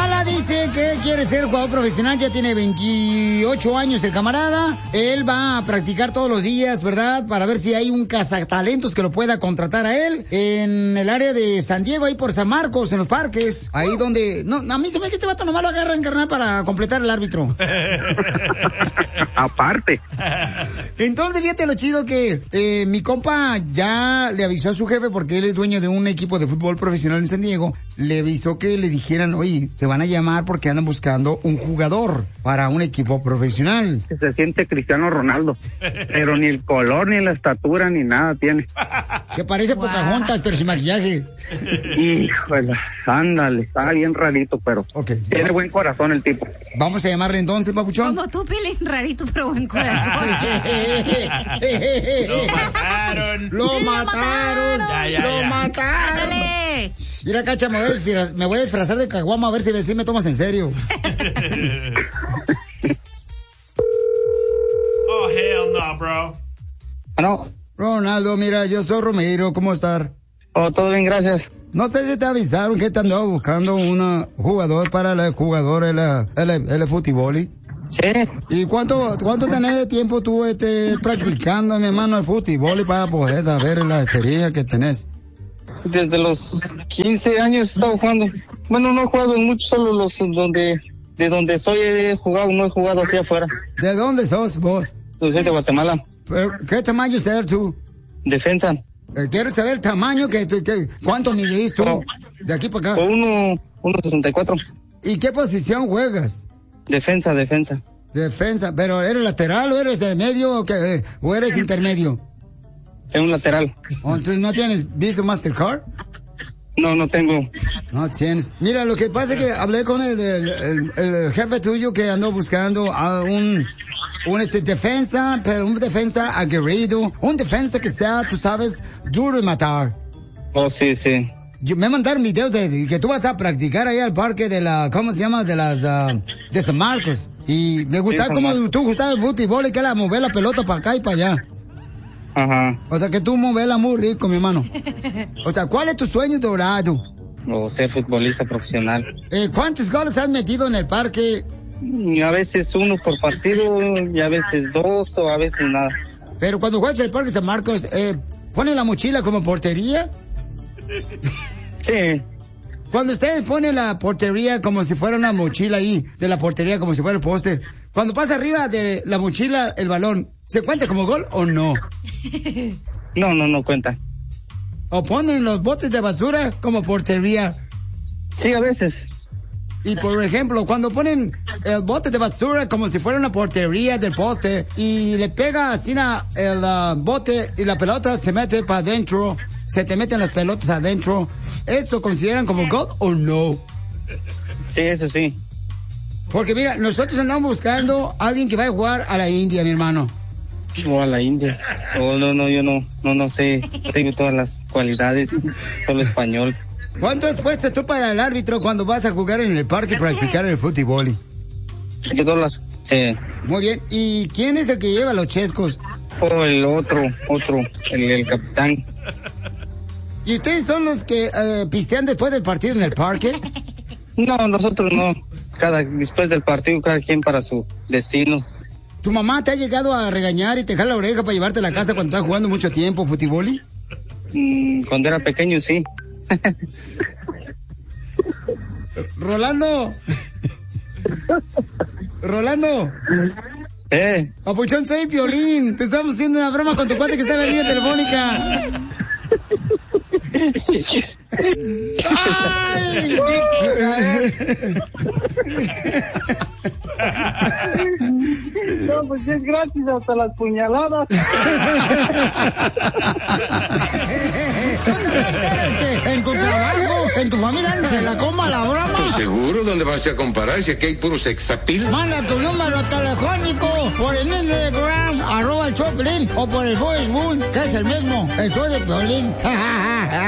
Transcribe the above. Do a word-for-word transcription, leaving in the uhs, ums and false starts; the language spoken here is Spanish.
Guatemala dice que quiere ser jugador profesional, ya tiene veintiocho años el camarada. Él va a practicar todos los días, ¿verdad? Para ver si hay un cazatalentos que lo pueda contratar a él en el área de San Diego, ahí por San Marcos, en los parques. Ahí donde... No, a mí se me ve que este vato nomás lo agarran, carnal, para completar el árbitro. Aparte. Entonces, fíjate lo chido que eh, mi compa ya le avisó a su jefe, porque él es dueño de un equipo de fútbol profesional en San Diego. Le avisó que le dijeran, oye, te van a llamar porque andan buscando un jugador para un equipo profesional. Se siente Cristiano Ronaldo, pero ni el color, ni la estatura, ni nada tiene. Se parece wow. Pocahontas, pero sin maquillaje. Híjole, ándale, está bien rarito, pero okay. Tiene buen corazón el tipo. Vamos a llamarle entonces, papuchón. Como tú, Pilín, rarito, pero buen corazón. Lo mataron. Lo sí, mataron. Ya, ya, lo ya. mataron. Ándale. Mira, Cacha, me voy, a disfraz, me voy a disfrazar de caguama a ver si, si me tomas en serio. Oh, hell no, bro. No. Ronaldo, mira, yo soy Romero, ¿cómo estás? Oh, todo bien, gracias. No sé si te avisaron que te andaba buscando un jugador para el jugador el, el, el fútbol. Sí. ¿Y cuánto, cuánto tenés de tiempo tú este, practicando, mi hermano, el fútbol para poder saber la experiencia que tenés? Desde los quince años he estado jugando. Bueno, no he jugado en mucho, solo los donde, de donde soy he jugado, no he jugado hacia afuera. ¿De dónde sos vos? Pues soy de Guatemala. ¿Qué tamaño ser tú? Defensa. Eh, quiero saber el tamaño, que, que ¿cuánto midís tú? De aquí para acá. Uno, uno sesenta y cuatro. ¿Y qué posición juegas? Defensa, defensa. Defensa, pero ¿eres lateral o eres de medio o, qué, o eres intermedio? Es un lateral. ¿O entonces no tienes Visa Mastercard? No, no tengo. No tienes. Mira, lo que pasa es que hablé con el, el, el, el jefe tuyo que andó buscando a un, un este, defensa, pero un defensa aguerrido, un defensa que sea, tú sabes, duro de matar. Oh, sí, sí. Yo, me mandaron videos de, de que tú vas a practicar ahí al parque de la, ¿cómo se llama? De las, uh, de San Marcos. Y me gustaba sí, como tú gustabas el fútbol y que era mover la pelota para acá y para allá. Ajá. O sea que tú moverla muy rico, mi hermano. O sea, ¿cuál es tu sueño dorado? O ser futbolista profesional. Eh, ¿Cuántos goles has metido en el parque? Y a veces uno por partido, y a veces dos, o a veces nada. Pero cuando juegas en el parque San Marcos, eh, ¿ponen la mochila como portería? Sí. Cuando ustedes ponen la portería como si fuera una mochila ahí, de la portería como si fuera el poste, cuando pasa arriba de la mochila el balón, ¿se cuenta como gol o no? No, no, no cuenta. ¿O ponen los botes de basura como portería? Sí, a veces. Y por ejemplo, cuando ponen el bote de basura como si fuera una portería del poste y le pega así na, el uh, bote y la pelota se mete para adentro, se te meten las pelotas adentro, ¿esto consideran como gol o no? Sí, eso sí. Porque mira, nosotros andamos buscando a alguien que vaya a jugar a la India, mi hermano. O a la India. Oh, no, no, yo no, no, no sé. Tengo todas las cualidades, solo español. ¿Cuánto has puesto tú para el árbitro cuando vas a jugar en el parque y practicar el fútbol? ¿Qué dólares? Sí. Muy bien. ¿Y quién es el que lleva los chescos? Oh, el otro, otro, el, el capitán. ¿Y ustedes son los que eh, pistean después del partido en el parque? No, nosotros no. Cada, después del partido, cada quien para su destino. ¿Tu mamá te ha llegado a regañar y te jala la oreja para llevarte a la casa cuando estás jugando mucho tiempo fútbol? Mm, cuando era pequeño, sí. Rolando. Rolando. Eh. Papuchón, soy Piolín. Te estamos haciendo una broma con tu cuate que está en la línea telefónica. ¡Ay! No, pues es gratis hasta las puñaladas. ¿Quieres que en tu trabajo, en tu familia, se la coma la broma? Pues seguro, ¿dónde vas a comparar si aquí hay puro sexapil? Manda tu número telefónico por el Instagram, arroba el show de Piolín, o por el Facebook, que es el mismo, el show de Piolín.